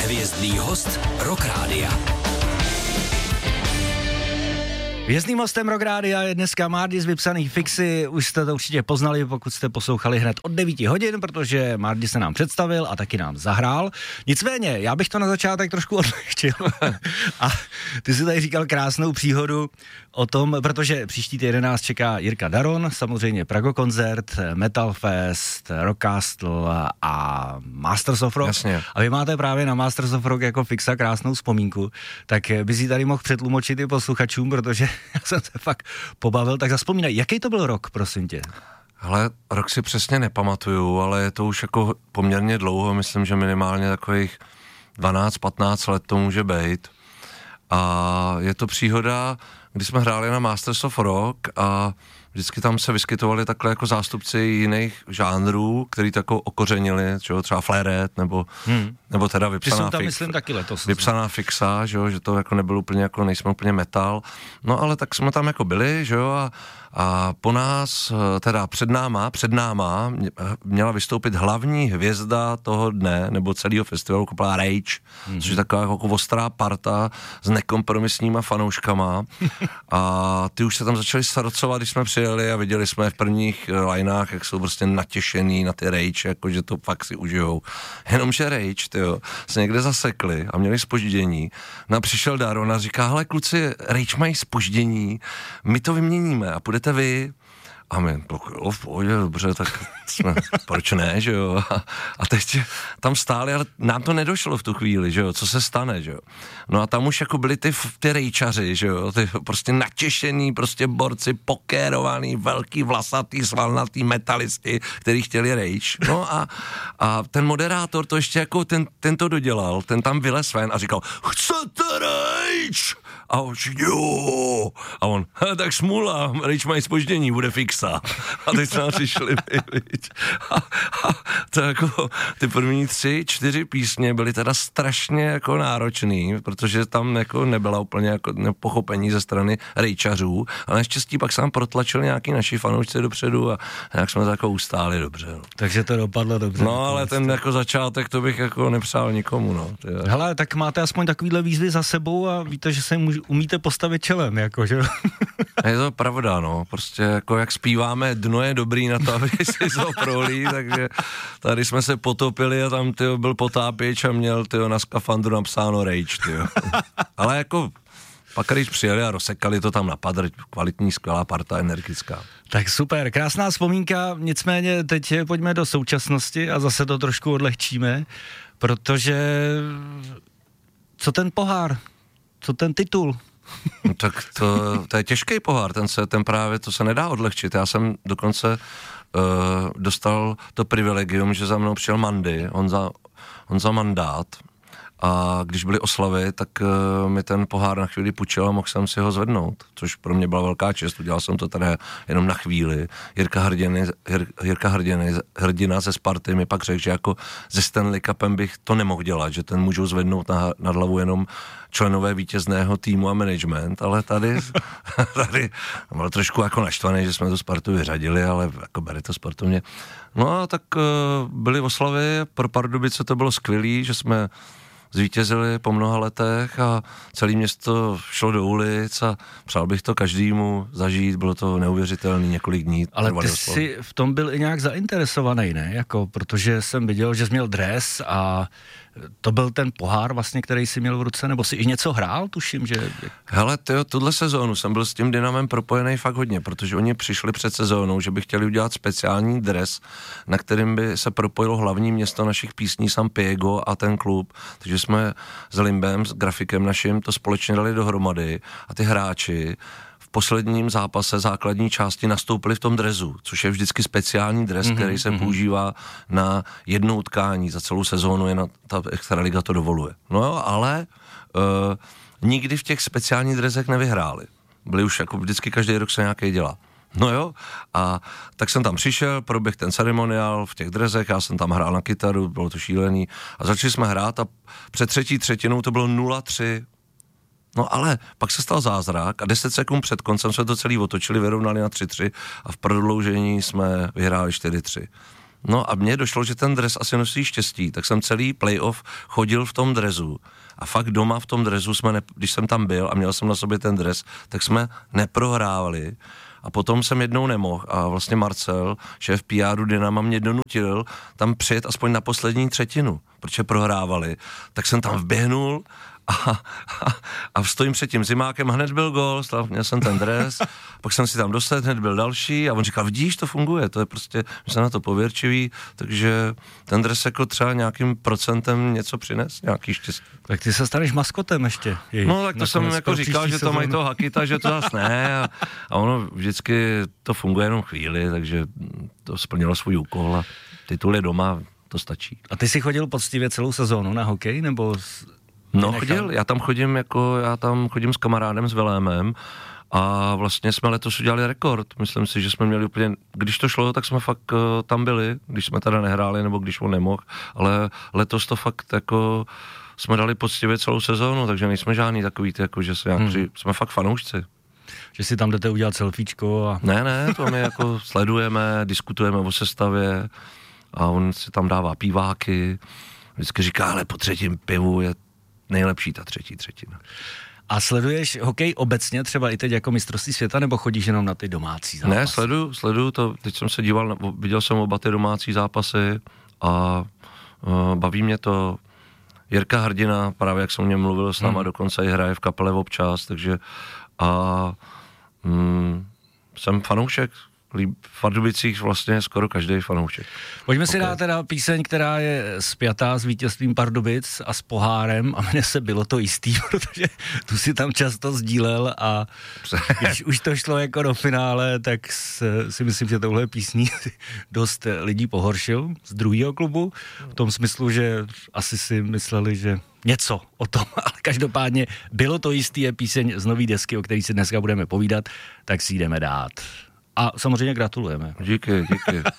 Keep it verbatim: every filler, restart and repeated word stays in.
Hvězdný host Rock Rádia. Hvězdným hostem Rock Rádia je dneska Mardy z vypsaných Fixy. Už jste to určitě poznali, pokud jste poslouchali hned od devíti hodin, protože Mardy se nám představil a taky nám zahrál. Nicméně, já bych to na začátek trošku odlehčil. A ty jsi tady říkal krásnou příhodu o tom, protože příští týden nás čeká Jirka Daron, samozřejmě Prago koncert, Metal Fest, Rockcastle a Masters of Rock. Jasně. A vy máte právě na Masters of Rock jako Fixa krásnou vzpomínku, tak bys ji tady mohl přetlumočit i posluchačům, protože já jsem se fakt pobavil, tak zavzpomínaj, jaký to byl rok, prosím tě? Hele, rok si přesně nepamatuju, ale je to už jako poměrně dlouho, myslím, že minimálně takových dvanáct patnáct let to může být. A je to příhoda, kdy jsme hráli na Masters of Rock a vždycky tam se vyskytovali takhle jako zástupci jiných žánrů, který to jako okořenili, čo, třeba Flaret, nebo, hmm. nebo teda vypsaná, tam, fix, myslím, taky letos, vypsaná Fixa, že, jo, že to jako nebylo úplně jako, nejsme úplně metal. No ale tak jsme tam jako byli, že jo, a, a po nás, teda před náma, před náma měla vystoupit hlavní hvězda toho dne, nebo celého festivalu, kopla Rage, hmm. což je taková jako ostrá parta s nekompromisníma fanouškama a ty už se tam začali starocovat, když jsme přijeli a viděli jsme v prvních lineách, jak jsou prostě natěšený na ty Rage, jako že to fakt si užijou. Jenomže Rage, tyjo, se někde zasekli a měli zpoždění. No a přišel Daron a říká, hele kluci, Rage mají zpoždění, my to vyměníme a půjdete vy. A my, jo, v pohodě, dobře, tak jsme, proč ne, že jo. A, a teď tam stáli, ale nám to nedošlo v tu chvíli, že jo, co se stane, že jo. No a tam už jako byli ty, ty rejčaři, že jo, ty prostě natěšený prostě borci, pokérovaný, velký, vlasatý, svalnatý metalisti, který chtěli rage. No a, a ten moderátor to ještě jako, ten, ten to dodělal, ten tam vylez ven a říkal, chcete rage? A on, jo. A on, tak smůla, Rage mají zpoždění, bude Fixa. A teď jsme přišli, a, a to jako, ty první tři, čtyři písně byly teda strašně jako náročný, protože tam jako nebyla úplně jako pochopení ze strany Rageařů, ale naštěstí pak jsem protlačil nějaký naši fanoušci dopředu a nějak jsme to jako ustáli dobře. No. Takže to dopadlo dobře. No ale ten jako začátek, to bych jako nepřál nikomu, no. Hele, tak máte aspoň takovýhle výzvy za sebou a víte, že se můžu, umíte postavit čelem, jako, že? Je to pravda, no, prostě jako jak zpíváme, dno je dobrý na to, aby si to prolí, takže tady jsme se potopili a tam, tyjo, byl potápěč a měl, tyjo, na skafandru napsáno Rage, tyjo. Ale jako, pak když přijeli a rozsekali to tam na padr, kvalitní, skvělá parta, energická. Tak super, krásná vzpomínka, nicméně teď pojďme do současnosti a zase to trošku odlehčíme, protože co ten pohár, co ten titul? No, tak to, to je těžký pohár, ten se, ten právě, to se nedá odlehčit. Já jsem dokonce uh, dostal to privilegium, že za mnou přijel Mandy, on za, on za mandát. A když byly oslavy, tak uh, mi ten pohár na chvíli půjčil a mohl jsem si ho zvednout, což pro mě byla velká čest, udělal jsem to tady jenom na chvíli. Jirka, Hrdiny, Jir, Jirka Hrdiny, Hrdina ze Sparty mi pak řekl, že jako ze Stanley Cupem bych to nemohl dělat, že ten můžou zvednout na, nad hlavu jenom členové vítězného týmu a management, ale tady, tady byl trošku jako naštvaný, že jsme tu Spartu vyřadili, ale jako bere to sportovně. No a tak uh, byly oslavy, pro Pardubice to bylo skvělý, že jsme zvítězili po mnoha letech a celé město šlo do ulic a přál bych to každému zažít, bylo to neuvěřitelný několik dní. Ale ty jsi v tom byl i nějak zainteresovaný, ne? Jako, protože jsem viděl, že jsi měl dres a to byl ten pohár vlastně, který jsi měl v ruce, nebo jsi i něco hrál, tuším, že... Hele, tyjo, tuhle sezónu jsem byl s tím Dynamem propojený fakt hodně, protože oni přišli před sezónou, že by chtěli udělat speciální dres, na kterým by se propojilo hlavní město našich písní San Piego a ten klub, takže jsme s Limbem, s grafikem naším, to společně dali dohromady a ty hráči v posledním zápase základní části nastoupili v tom dresu, což je vždycky speciální dres, mm-hmm, který se mm-hmm. používá na jedno utkání za celou sezónu, jen ta extraliga to dovoluje. No jo, ale uh, nikdy v těch speciálních dresech nevyhráli. Byli už jako vždycky každý rok se nějaký dělá. No jo, a tak jsem tam přišel, proběh ten ceremoniál v těch drezech, já jsem tam hrál na kytaru, bylo to šílený a začali jsme hrát a před třetí třetinou to bylo nula tři. No ale pak se stal zázrak a deset sekund před koncem jsme to celý otočili, vyrovnali na tři tři a v prodloužení jsme vyhráli čtyři tři. No a mně došlo, že ten dres asi nosí štěstí, tak jsem celý playoff chodil v tom dresu. A fakt doma v tom dresu jsme, ne, když jsem tam byl a měl jsem na sobě ten dres, tak jsme neprohrávali. A potom jsem jednou nemohl a vlastně Marcel, šéf P R u Dynama, mě donutil tam přijet aspoň na poslední třetinu, protože prohrávali. Tak jsem tam vběhnul a, a, a stojím před tím zimákem, hned byl gól, měl jsem ten dres, pak jsem si tam dostal, hned byl další a on říkal, vidíš, to funguje, to je prostě, my jsme na to pověrčiví, takže ten dres jako třeba nějakým procentem něco přines, nějaký štěstí. Tak ty se staneš maskotem ještě. Jej. No tak to jsem jako říkal, že to mají toho Hakita, že to zase ne a, a ono vždycky to funguje jenom chvíli, takže to splnilo svůj úkol a titul doma, to stačí. A ty jsi chodil poctivě celou sezónu na hokej, nebo... No chodil, já tam chodím jako, já tam chodím s kamarádem, s Vilémem a vlastně jsme letos udělali rekord. Myslím si, že jsme měli úplně, když to šlo, tak jsme fakt uh, tam byli, když jsme teda nehráli, nebo když on nemohl, ale letos to fakt jako jsme dali poctivě celou sezónu, takže nejsme žádný takový, jako že se nějak, hmm. jsme fakt fanoušci. Že si tam jdete udělat selfiečko a... Ne, ne, to my jako sledujeme, diskutujeme o sestavě a on si tam dává píváky, vždycky říká, ale po třetím pivu je nejlepší ta třetí třetina. A sleduješ hokej obecně, třeba i teď jako mistrovství světa, nebo chodíš jenom na ty domácí zápasy? Ne, sleduju, sleduju to, teď jsem se díval, viděl jsem oba ty domácí zápasy a uh, baví mě to. Jirka Hrdina, právě jak jsem o něm mluvil s náma, hmm. dokonce i hraje v kapele občas, takže a mm, jsem fanoušek. V Pardubicích vlastně skoro každý fanoušek. Pojďme okay. si dát teda píseň, která je spjatá s vítězstvím Pardubic a s pohárem a mně se bylo to jistý, protože tu si tam často sdílel a když už to šlo jako do finále, tak si myslím, že tohle písní dost lidí pohoršil z druhého klubu, v tom smyslu, že asi si mysleli, že něco o tom, ale každopádně bylo to jistý, je píseň z nový desky, o který si dneska budeme povídat, tak si jdeme dát. A samozřejmě gratulujeme. Díky, díky.